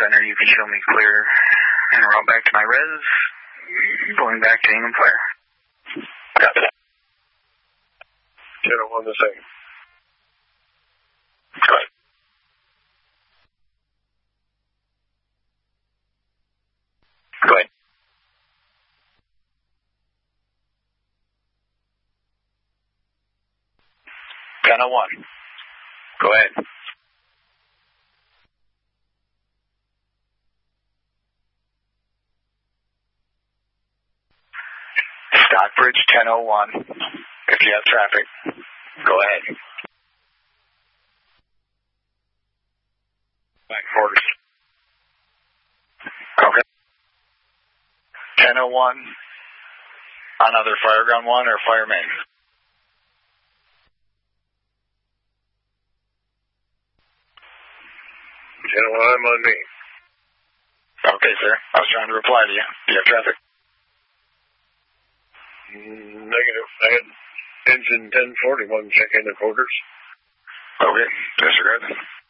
center, you can show me clear and route back to my res, going back to aim and fire. Copy that. 10-1 the same. Go ahead. Go ahead. One. Go ahead. Stockbridge 1001. If you have traffic, go ahead. Back quarters. Okay. 1001. On either Fireground 1 or Fire Main. I'm on me. Okay, sir. I was trying to reply to you. Do you have traffic? Negative. I had engine 1041 check in the quarters. Okay. Disregard.